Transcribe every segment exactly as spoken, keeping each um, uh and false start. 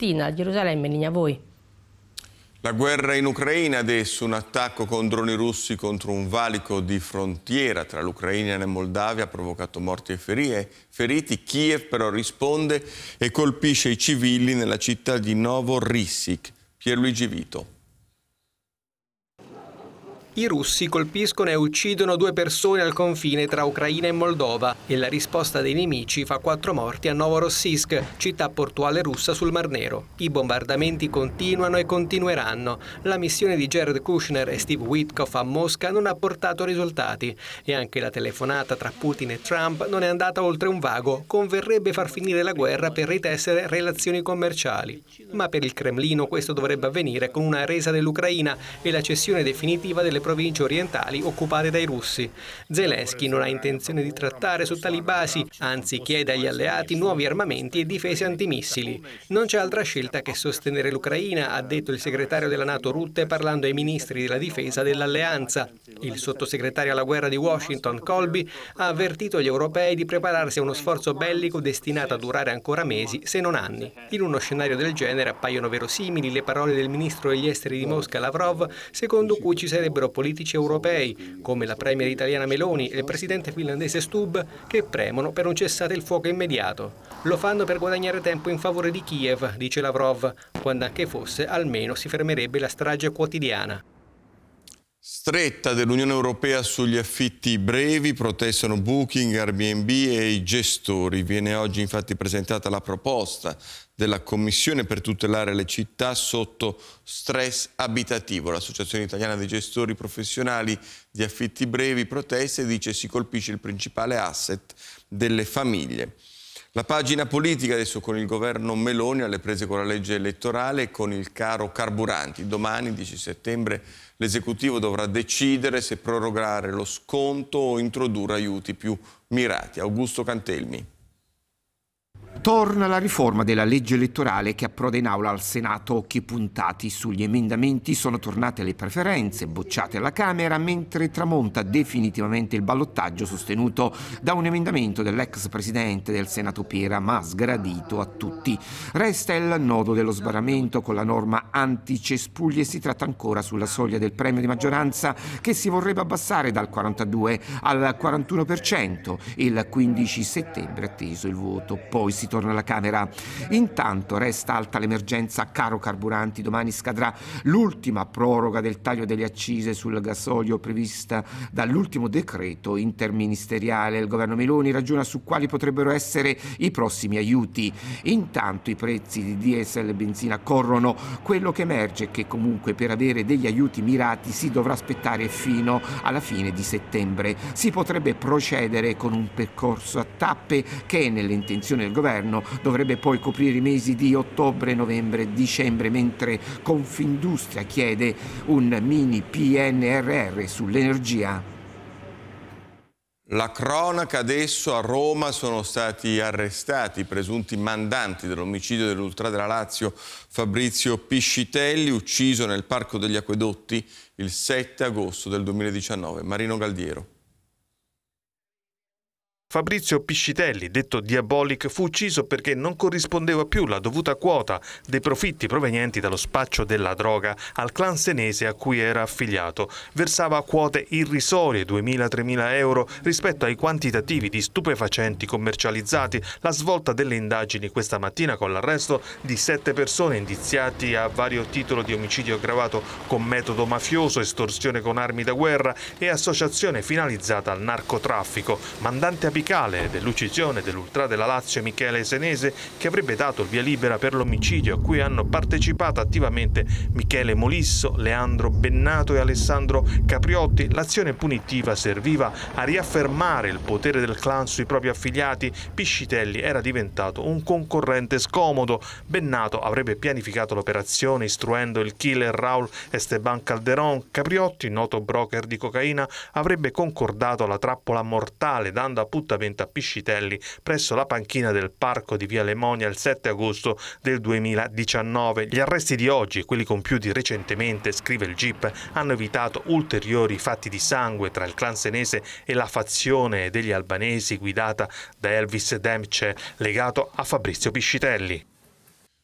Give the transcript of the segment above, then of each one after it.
Cristina, Gerusalemme, linea a voi. La guerra in Ucraina adesso, un attacco con droni russi contro un valico di frontiera tra l'Ucraina e la Moldavia ha provocato morti e feriti. Kiev però risponde e colpisce i civili nella città di Novorossiysk. Pierluigi Vito. I russi colpiscono e uccidono due persone al confine tra Ucraina e Moldova e la risposta dei nemici fa quattro morti a Novorossiysk, città portuale russa sul Mar Nero. I bombardamenti continuano e continueranno. La missione di Jared Kushner e Steve Witkoff a Mosca non ha portato risultati e anche la telefonata tra Putin e Trump non è andata oltre un vago. Converrebbe far finire la guerra per ritessere relazioni commerciali. Ma per il Cremlino questo dovrebbe avvenire con una resa dell'Ucraina e la cessione definitiva delle province orientali occupate dai russi. Zelensky non ha intenzione di trattare su tali basi, anzi chiede agli alleati nuovi armamenti e difese antimissili. Non c'è altra scelta che sostenere l'Ucraina, ha detto il segretario della NATO Rutte parlando ai ministri della difesa dell'alleanza. Il sottosegretario alla guerra di Washington, Colby, ha avvertito gli europei di prepararsi a uno sforzo bellico destinato a durare ancora mesi, se non anni. In uno scenario del genere appaiono verosimili le parole del ministro degli esteri di Mosca, Lavrov, secondo cui ci sarebbero politici europei, come la premier italiana Meloni e il presidente finlandese Stubb, che premono per un cessate il fuoco immediato. Lo fanno per guadagnare tempo in favore di Kiev, dice Lavrov, quando anche fosse almeno si fermerebbe la strage quotidiana. Stretta dell'Unione Europea sugli affitti brevi, protestano Booking, Airbnb e i gestori. Viene oggi infatti presentata la proposta della Commissione per tutelare le città sotto stress abitativo. L'Associazione Italiana dei Gestori Professionali di Affitti Brevi protesta e dice si colpisce il principale asset delle famiglie. La pagina politica adesso con il governo Meloni alle prese con la legge elettorale e con il caro carburanti. Domani, dieci settembre, l'esecutivo dovrà decidere se prorogare lo sconto o introdurre aiuti più mirati. Augusto Cantelmi. Torna la riforma della legge elettorale che approda in aula al Senato. Occhi puntati sugli emendamenti, sono tornate le preferenze bocciate alla Camera, mentre tramonta definitivamente il ballottaggio sostenuto da un emendamento dell'ex presidente del Senato Pera, ma sgradito a tutti. Resta il nodo dello sbarramento con la norma anticespugli e si tratta ancora sulla soglia del premio di maggioranza che si vorrebbe abbassare dal quarantadue al quarantuno per cento. Il quindici settembre atteso il voto, poi si torna alla Camera. Intanto resta alta l'emergenza caro carburanti. Domani scadrà l'ultima proroga del taglio delle accise sul gasolio prevista dall'ultimo decreto interministeriale. Il governo Meloni ragiona su quali potrebbero essere i prossimi aiuti. Intanto i prezzi di diesel e benzina corrono. Quello che emerge è che comunque per avere degli aiuti mirati si dovrà aspettare fino alla fine di settembre. Si potrebbe procedere con un percorso a tappe che nelle intenzioni del governo dovrebbe poi coprire i mesi di ottobre, novembre e dicembre, mentre Confindustria chiede un mini P N R R sull'energia. La cronaca adesso: a Roma sono stati arrestati i presunti mandanti dell'omicidio dell'ultra della Lazio Fabrizio Piscitelli, ucciso nel Parco degli Acquedotti il sette agosto del duemiladiciannove. Marino Galdiero. Fabrizio Piscitelli, detto Diabolic, fu ucciso perché non corrispondeva più la dovuta quota dei profitti provenienti dallo spaccio della droga al clan senese a cui era affiliato. Versava quote irrisorie, duemila-tremila euro, rispetto ai quantitativi di stupefacenti commercializzati. La svolta delle indagini questa mattina con l'arresto di sette persone indiziati a vario titolo di omicidio aggravato con metodo mafioso, estorsione con armi da guerra e associazione finalizzata al narcotraffico. Mandante apicale dell'uccisione dell'ultra della Lazio Michele Senese, che avrebbe dato il via libera per l'omicidio a cui hanno partecipato attivamente Michele Molisso, Leandro Bennato e Alessandro Capriotti. L'azione punitiva serviva a riaffermare il potere del clan sui propri affiliati. Piscitelli era diventato un concorrente scomodo. Bennato avrebbe pianificato l'operazione istruendo il killer Raul Esteban Calderón. Capriotti, noto broker di cocaina, avrebbe concordato la trappola mortale dando appuntamento a Piscitelli presso la panchina del parco di Via Lemonia il sette agosto del duemiladiciannove. Gli arresti di oggi e quelli compiuti recentemente, scrive il G I P, hanno evitato ulteriori fatti di sangue tra il clan senese e la fazione degli albanesi guidata da Elvis Demce, legato a Fabrizio Piscitelli.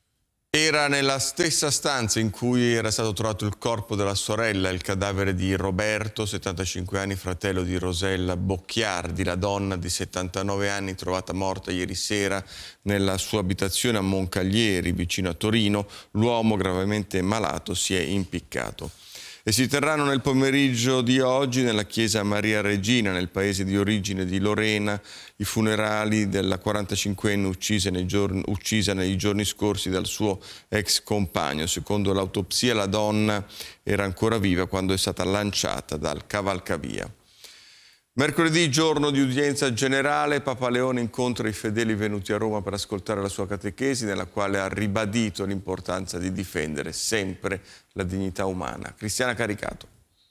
Era nella stessa stanza in cui era stato trovato il corpo della sorella, il cadavere di Roberto, settantacinque anni, fratello di Rosella Bocchiardi, la donna di settantanove anni trovata morta ieri sera nella sua abitazione a Moncaglieri, vicino a Torino. L'uomo gravemente malato si è impiccato. E si terranno nel pomeriggio di oggi nella chiesa Maria Regina, nel paese di origine di Lorena, i funerali della quarantacinquenne uccisa nei giorni, uccisa nei giorni scorsi dal suo ex compagno. Secondo l'autopsia la donna era ancora viva quando è stata lanciata dal cavalcavia. Mercoledì, giorno di udienza generale, Papa Leone incontra i fedeli venuti a Roma per ascoltare la sua catechesi, nella quale ha ribadito l'importanza di difendere sempre la dignità umana. Cristiana Caricato.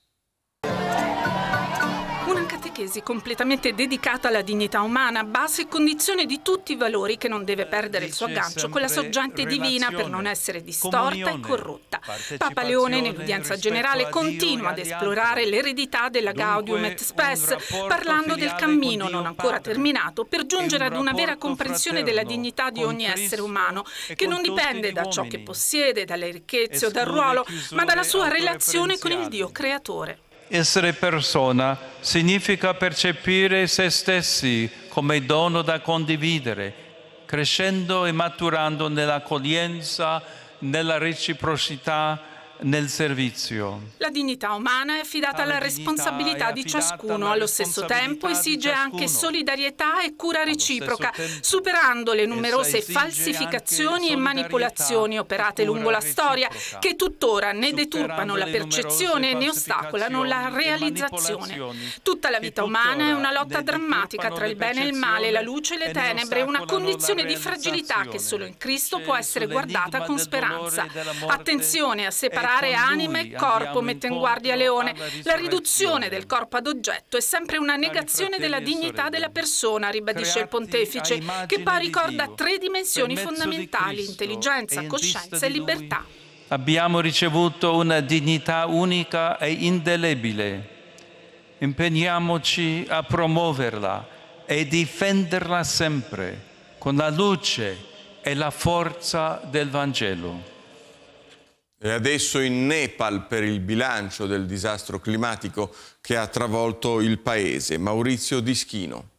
Una catechesi completamente dedicata alla dignità umana, base e condizione di tutti i valori, che non deve perdere il suo aggancio con la sorgente divina per non essere distorta e corrotta. Papa Leone nell'udienza generale continua ad esplorare l'eredità della Gaudium et Spes, parlando del cammino non ancora terminato per giungere ad una vera comprensione della dignità di ogni essere umano, che non dipende da ciò che possiede, dalle ricchezze o dal ruolo, ma dalla sua relazione con il Dio creatore. Essere persona significa percepire se stessi come dono da condividere, crescendo e maturando nell'accoglienza, nella reciprocità, nel servizio. La dignità umana è affidata alla responsabilità di ciascuno, allo stesso tempo esige anche solidarietà e cura reciproca, superando le numerose falsificazioni e manipolazioni operate lungo la storia, che tuttora ne deturpano la percezione e ne ostacolano la realizzazione. Tutta la vita umana è una lotta drammatica tra il bene e il male, la luce e le tenebre, una condizione di fragilità che solo in Cristo può essere guardata con speranza. Attenzione a separare anima e corpo, mette in guardia Leone. La riduzione del corpo ad oggetto è sempre una negazione della dignità della persona, ribadisce il pontefice, che poi ricorda tre dimensioni fondamentali: intelligenza, coscienza e libertà. Abbiamo ricevuto una dignità unica e indelebile. Impegniamoci a promuoverla e difenderla sempre con la luce e la forza del Vangelo. E adesso in Nepal per il bilancio del disastro climatico che ha travolto il paese. Maurizio Dischino.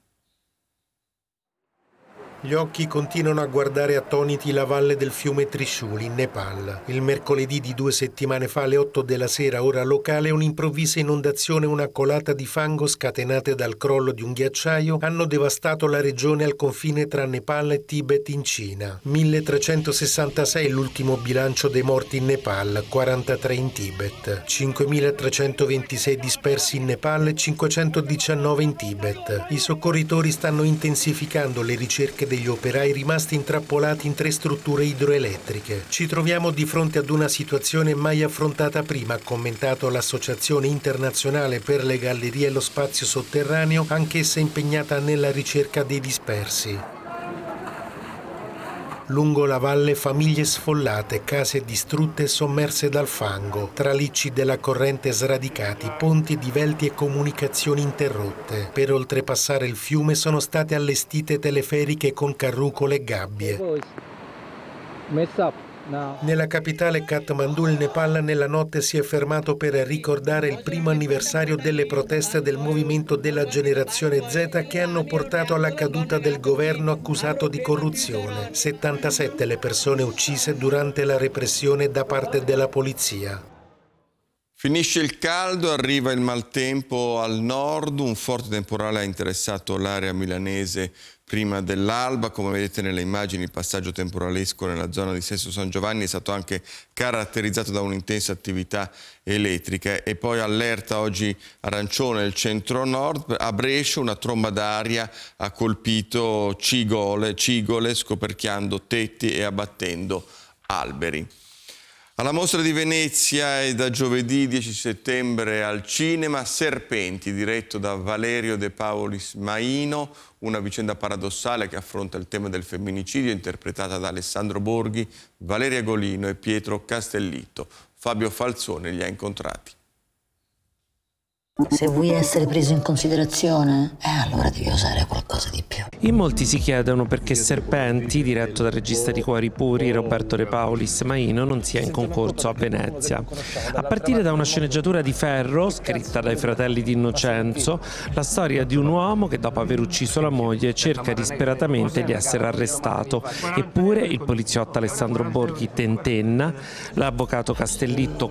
Gli occhi continuano a guardare attoniti la valle del fiume Trishul in Nepal. Il mercoledì di due settimane fa, alle otto della sera, ora locale, un'improvvisa inondazione e una colata di fango scatenate dal crollo di un ghiacciaio hanno devastato la regione al confine tra Nepal e Tibet in Cina. milletrecentosessantasei l'ultimo bilancio dei morti in Nepal, quarantatré in Tibet. cinquemilatrecentoventisei dispersi in Nepal e cinquecentodiciannove in Tibet. I soccorritori stanno intensificando le ricerche degli operai rimasti intrappolati in tre strutture idroelettriche. Ci troviamo di fronte ad una situazione mai affrontata prima, ha commentato l'Associazione Internazionale per le Gallerie e lo Spazio Sotterraneo, anch'essa impegnata nella ricerca dei dispersi. Lungo la valle famiglie sfollate, case distrutte e sommerse dal fango, tralicci della corrente sradicati, ponti divelti e comunicazioni interrotte. Per oltrepassare il fiume sono state allestite teleferiche con carrucole e gabbie. Nella capitale Kathmandu il Nepal nella notte si è fermato per ricordare il primo anniversario delle proteste del movimento della generazione Z che hanno portato alla caduta del governo accusato di corruzione. settantasette le persone uccise durante la repressione da parte della polizia. Finisce il caldo, arriva il maltempo al nord, un forte temporale ha interessato l'area milanese prima dell'alba. Come vedete nelle immagini, il passaggio temporalesco nella zona di Sesto San Giovanni è stato anche caratterizzato da un'intensa attività elettrica. E poi allerta oggi arancione nel centro-nord. A Brescia una tromba d'aria ha colpito cigole, cigole, scoperchiando tetti e abbattendo alberi. Alla Mostra di Venezia è da giovedì dieci settembre al cinema Serpenti, diretto da Valerio De Paulis Maino, una vicenda paradossale che affronta il tema del femminicidio, interpretata da Alessandro Borghi, Valeria Golino e Pietro Castellitto. Fabio Falzone li ha incontrati. Se vuoi essere preso in considerazione, eh, allora devi osare qualcosa di più. In molti si chiedono perché Serpenti, diretto dal regista di Cuori Puri Roberto De Paulis Maino, non sia in concorso a Venezia. A partire da una sceneggiatura di Ferro, scritta dai fratelli di Innocenzo, la storia di un uomo che dopo aver ucciso la moglie cerca disperatamente di essere arrestato. Eppure il poliziotto Alessandro Borghi tentenna, l'avvocato Castellitto